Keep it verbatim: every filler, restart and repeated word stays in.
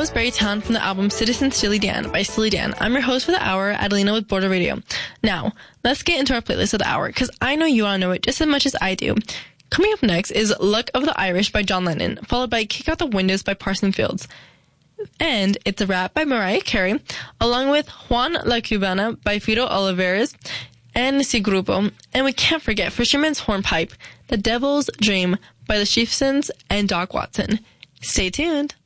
was Barry Town from the album Citizen Steely Dan by Steely Dan. I'm your host for the hour, Adelina with Border Radio. Now, let's get into our playlist of the hour, because I know you all know it just as much as I do. Coming up next is Luck of the Irish by John Lennon, followed by Kick Out the Windows by Parson Fields. And it's a rap by Mariah Carey, along with Juan La Cubana by Fito Oliveras and Si Grupo. And we can't forget Fisherman's Hornpipe, The Devil's Dream by the Chieftains and Doc Watson. Stay tuned.